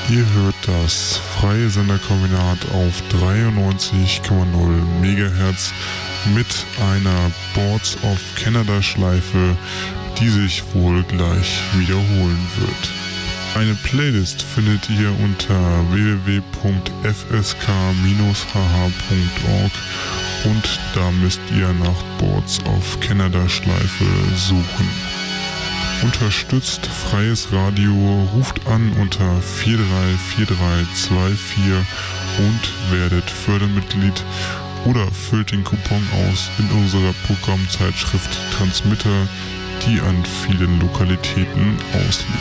Ihr hört das freie Senderkombinat auf 93,0 MHz mit einer Boards of Canada Schleife, die sich wohl gleich wiederholen wird. Eine Playlist findet ihr unter www.fsk-hh.org und da müsst ihr nach Boards of Canada Schleife suchen. Unterstützt freies Radio, ruft an unter 434324 und werdet Fördermitglied oder füllt den Coupon aus in unserer Programmzeitschrift Transmitter, die an vielen Lokalitäten ausliegt.